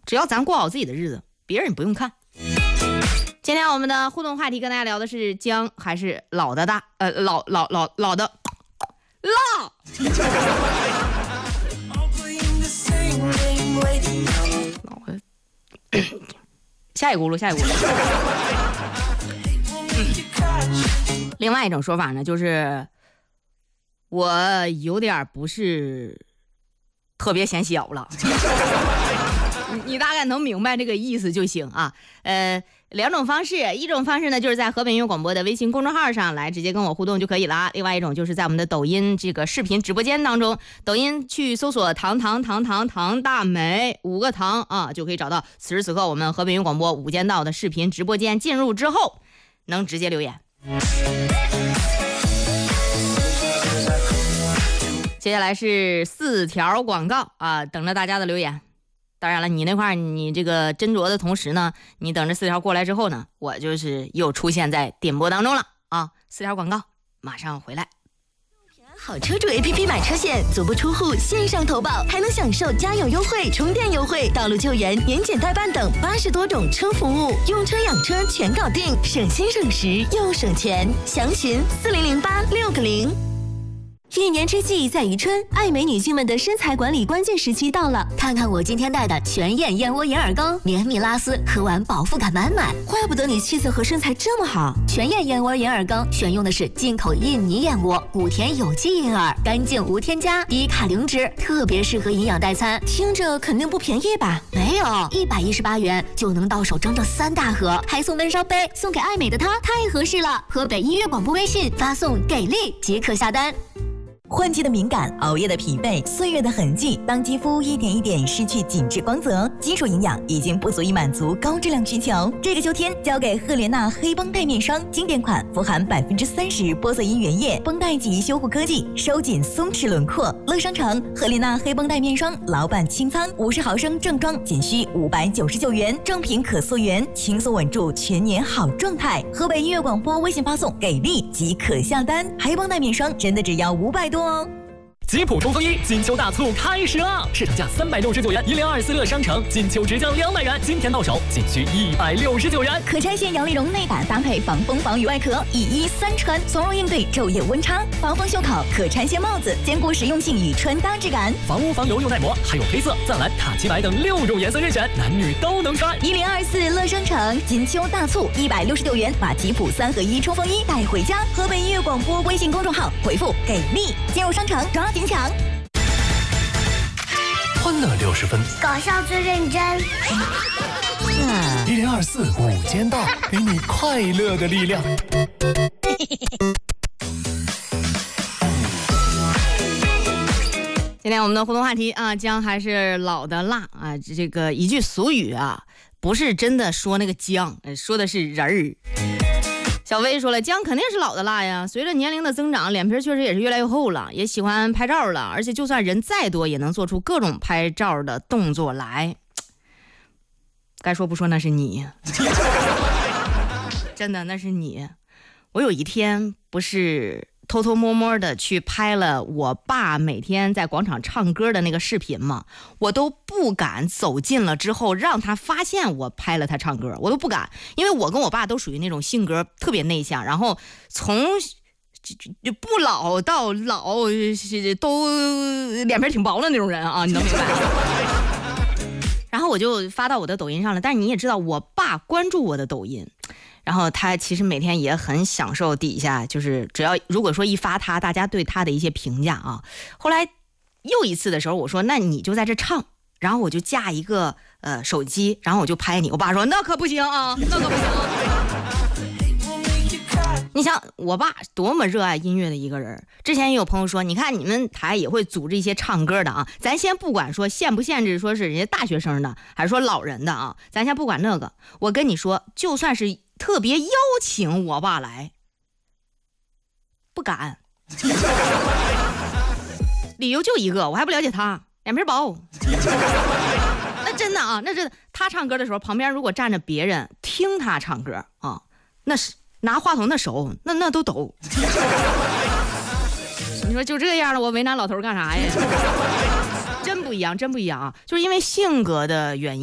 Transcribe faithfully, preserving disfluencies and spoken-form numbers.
只要咱过好自己的日子，别人不用看。今天我们的互动话题跟大家聊的是姜还是老的大，呃，老老老老的辣。下一轱辘，下一轱辘。另外一种说法呢，就是我有点不是特别嫌小了。你大概能明白这个意思就行啊。呃，两种方式，一种方式呢，就是在河北音乐广播的微信公众号上来直接跟我互动就可以了。另外一种就是在我们的抖音这个视频直播间当中，抖音去搜索糖糖糖糖糖大美五个糖啊，就可以找到此时此刻我们河北音乐广播无间道的视频直播间。进入之后能直接留言。接下来是四条广告啊，等着大家的留言。当然了，你那块你这个斟酌的同时呢，你等着四条过来之后呢，我就是又出现在点播当中了啊！四条广告马上回来。 好车主 A P P 买车险，足不出户线上投保，还能享受加油优惠、充电优惠、道路救援、年检代办等八十多种车服务，用车养车全搞定，省心省时又省钱。详询四零零八六个零。一年之计在于春，爱美女性们的身材管理关键时期到了。看看我今天带的全燕燕窝眼耳膏，绵密拉丝，喝完饱腹感满满。怪不得你气色和身材这么好。全燕燕窝眼耳膏选用的是进口印尼燕窝，古田有机银耳，干净无添加，低卡零脂，特别适合营养代餐。听着肯定不便宜吧？没有，一百一十八元就能到手整整三大盒，还送闷烧杯，送给爱美的她，太合适了。河北音乐广播微信发送给力即可下单。换季的敏感，熬夜的疲惫，岁月的痕迹，当肌肤一点一点失去紧致光泽，基础营养已经不足以满足高质量需求。这个秋天交给赫莲娜黑绷带面霜，经典款，富含百分之三十玻色因原液，绷带级修护科技，收紧松弛轮廓。乐商城赫莲娜黑绷带面霜，老板清仓，五十毫升正装仅需五百九十九元，正品可溯源，轻松稳住全年好状态。河北音乐广播微信发送给力即可下单，黑绷带面霜真的只要五百多。 吉普冲锋衣金秋大促开始了，市场价三百六十九元，一零二四乐商城金秋直降两百元，今天到手仅需一百六十九元。 可拆卸摇粒绒内板搭配防风防雨外壳，一衣三穿，从容应对昼夜温差。防风袖口，可拆卸帽子，兼顾实用性与穿搭质感。 防污防油又耐磨，还有黑色、藏蓝、卡其白等六种颜色任选，男女都能穿。 一零二四乐商城金秋大促，一百六十九元把吉普三合一冲锋衣带回家。河北音乐广播微信公众号回复给力，进入商城抓紧抢。 欢乐六十分， 搞笑最认真。 一零二四五间道，给你快乐的力量。 今天我们的互动话题啊，姜还是老的辣啊？这个一句俗语啊，不是真的说那个姜，说的是人儿。小薇说了，姜肯定是老的辣呀，随着年龄的增长，脸皮确实也是越来越厚了，也喜欢拍照了，而且就算人再多也能做出各种拍照的动作来。该说不说那是你。真的那是你。我有一天不是偷偷摸摸的去拍了我爸每天在广场唱歌的那个视频嘛，我都不敢走近了之后让他发现我拍了他唱歌，我都不敢，因为我跟我爸都属于那种性格特别内向，然后从不老到老都脸皮挺薄的那种人啊，你能明白？然后我就发到我的抖音上了，但是你也知道我爸关注我的抖音，然后他其实每天也很享受底下就是只要如果说一发他大家对他的一些评价啊。后来又一次的时候我说那你就在这唱，然后我就架一个呃手机，然后我就拍你，我爸说那可不行啊，那可不行。你想我爸多么热爱音乐的一个人，之前也有朋友说你看你们台也会组织一些唱歌的啊，咱先不管说限不限制说是人家大学生的还是说老人的啊，咱先不管那个，我跟你说就算是特别邀请我爸来不敢。理由就一个，我还不了解他，脸皮薄。那真的啊，那真的他唱歌的时候旁边如果站着别人听他唱歌啊，那是拿话筒的手那那都抖。你说就这样了，我为难老头干啥呀？真不一样，真不一样啊！就是因为性格的原因。